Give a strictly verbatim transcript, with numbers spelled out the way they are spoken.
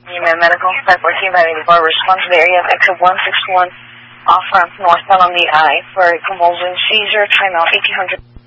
Unimed Medical, five fourteen, five eighty-four, respond to the area of exit one six one off ramp northbound on the I for a convulsion seizure, timeout eighteen hundred.